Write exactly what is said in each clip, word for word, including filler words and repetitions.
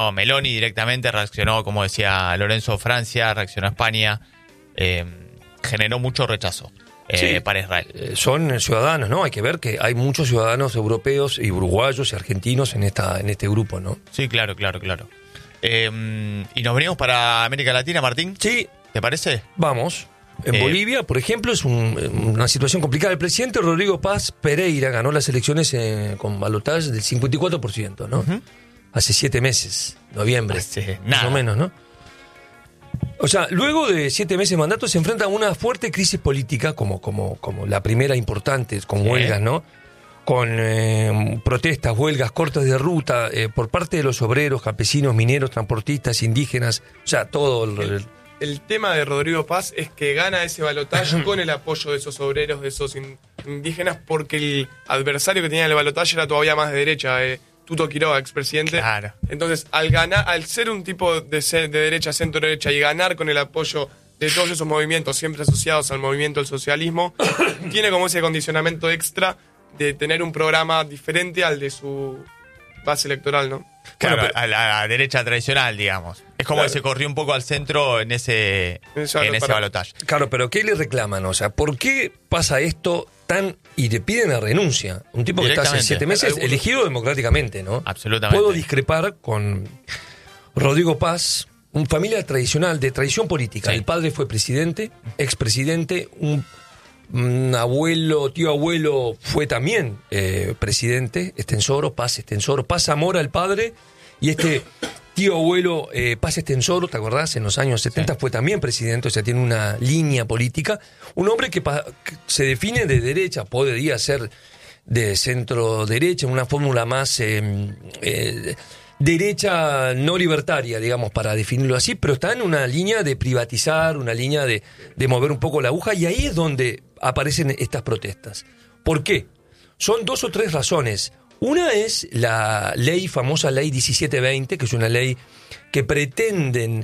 No, Meloni directamente reaccionó, como decía Lorenzo, Francia, reaccionó España, eh, generó mucho rechazo eh, Sí, para Israel. eh, son ciudadanos, ¿no? Hay que ver que hay muchos ciudadanos europeos y uruguayos y argentinos en esta en este grupo, ¿no? Sí, claro, claro, claro. Eh, y nos venimos para América Latina, Martín. Sí, ¿Te parece? vamos. En Eh, Bolivia, por ejemplo, es un- una situación complicada. El presidente Rodrigo Paz Pereira ganó las elecciones eh, con balotaje del cincuenta y cuatro por ciento, ¿no? Ujú. Hace siete meses, noviembre, Hace más nada. o menos, ¿no? O sea, luego de siete meses de mandato se enfrenta a una fuerte crisis política, como, como, como la primera importante, con Sí. huelgas, ¿no? Con eh, protestas, huelgas, cortes de ruta eh, por parte de los obreros, campesinos, mineros, transportistas, indígenas, o sea, todo el- el- El tema de Rodrigo Paz es que gana ese balotaje con el apoyo de esos obreros, de esos in- indígenas, porque el adversario que tenía en el balotaje era todavía más de derecha, eh, Tuto Quiroga, expresidente. Claro. Entonces, al ganar, al ser un tipo de, ce- de derecha, centro-derecha, y ganar con el apoyo de todos esos movimientos siempre asociados al movimiento del socialismo, tiene como ese condicionamiento extra de tener un programa diferente al de su base electoral, ¿no? Claro, Bueno, pero- a la derecha tradicional, digamos. Es como Claro. que se corrió un poco al centro en ese, En ese en ese para- balotaje. Claro, pero ¿qué le reclaman? O sea, ¿por qué pasa esto tan... y le piden la renuncia? Un tipo que está hace Directamente. siete meses Algunos- elegido democráticamente, ¿no? Absolutamente. Puedo discrepar con Rodrigo Paz, una familia tradicional, de tradición política. Sí. El padre fue presidente, expresidente, un, un abuelo, tío abuelo fue también eh, presidente, Estensoro, Paz Estensoro, Paz Zamora el padre, y este tío abuelo eh, Paz Estensoro, ¿te acordás? En los años setenta Sí. fue también presidente, o sea, tiene una línea política. Un hombre que, pa- que se define de derecha, podría ser de centro derecha, una fórmula más eh, eh, derecha no libertaria, digamos, para definirlo así, pero está en una línea de privatizar, una línea de, de mover un poco la aguja, y ahí es donde aparecen estas protestas. ¿Por qué? Son dos o tres razones. Una es la ley, famosa ley diecisiete veinte, que es una ley que pretenden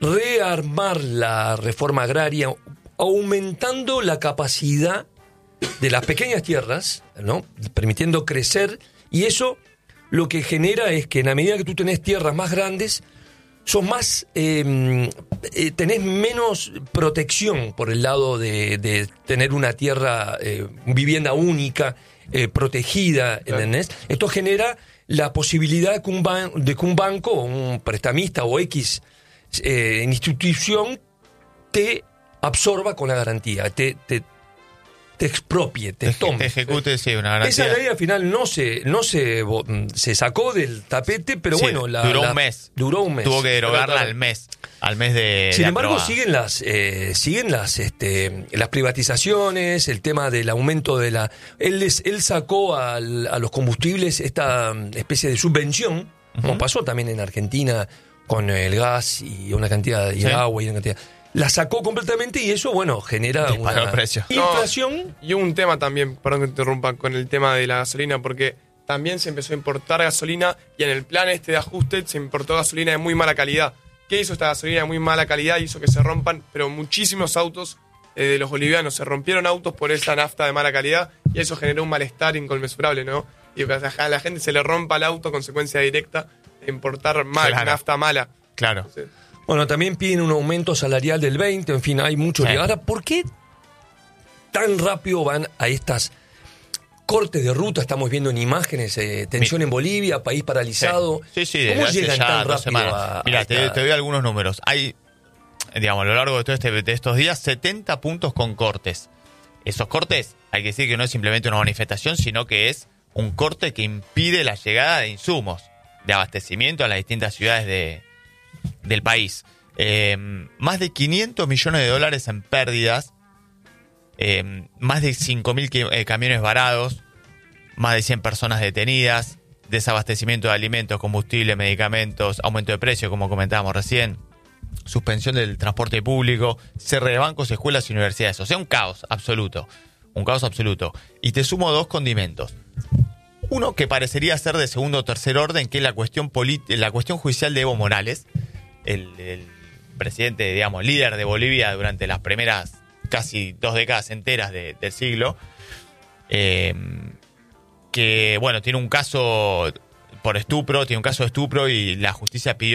rearmar la reforma agraria, aumentando la capacidad de las pequeñas tierras, ¿no? Permitiendo crecer, y eso lo que genera es que en la medida que tú tenés tierras más grandes, sos más, eh, eh, tenés menos protección por el lado de, de tener una tierra, eh, vivienda única, eh, protegida, ¿entendés? Esto genera la posibilidad que un ban- de que un banco, o un prestamista o X eh, institución te absorba con la garantía, te, te, te expropie, te, Te, tome. te ejecute, sí, una garantía. Esa ley al final no se no se vo- se sacó del tapete, pero Sí, bueno, la, duró la- un mes. Duró un mes. Tuvo que derogarla Pero, al mes. Al mes de. Sin de embargo, aprobada. siguen las eh, siguen las este las privatizaciones, el tema del aumento de la él les- él sacó al- a los combustibles esta mm, especie de subvención, como pasó también en Argentina con el gas y una cantidad y Sí. el agua y una cantidad. La sacó completamente y eso, bueno, genera Disparó una el precio. inflación. Y hubo un tema también, perdón que te interrumpa, con el tema de la gasolina, porque también se empezó a importar gasolina y en el plan este de ajuste se importó gasolina de muy mala calidad. ¿Qué hizo esta gasolina de muy mala calidad? Hizo que se rompan, pero muchísimos autos eh, de los bolivianos. Se rompieron autos por esa nafta de mala calidad y eso generó un malestar inconmensurable, ¿no? Y que a la gente se le rompa el auto, consecuencia directa de importar mal, Claro. nafta mala. Claro. Entonces, Bueno, también piden un aumento salarial del veinte, en fin, hay mucho. Sí. lío. Ahora, ¿por qué tan rápido van a estas cortes de ruta? Estamos viendo en imágenes, eh, tensión Mi- en Bolivia, país paralizado. Sí, sí, desde ¿Cómo hace llegan ya tan dos rápido semanas. a, Mira, a te, esta- te doy algunos números. Hay, digamos, a lo largo de todos este, de estos días, setenta puntos con cortes. Esos cortes, hay que decir que no es simplemente una manifestación, sino que es un corte que impide la llegada de insumos, de abastecimiento a las distintas ciudades de, del país. Eh, más de quinientos millones de dólares en pérdidas, eh, más de cinco mil ki- eh, camiones varados, más de cien personas detenidas, desabastecimiento de alimentos, combustible, medicamentos, aumento de precios, como comentábamos recién, suspensión del transporte público, cierre de bancos, escuelas y universidades. O sea, un caos absoluto. Un caos absoluto. Y te sumo dos condimentos. Uno que parecería ser de segundo o tercer orden, que es la cuestión, polit- la cuestión judicial de Evo Morales, el, el presidente, digamos, líder de Bolivia durante las primeras casi dos décadas enteras de- del siglo, eh, que, bueno, tiene un caso por estupro, tiene un caso de estupro y la justicia pidió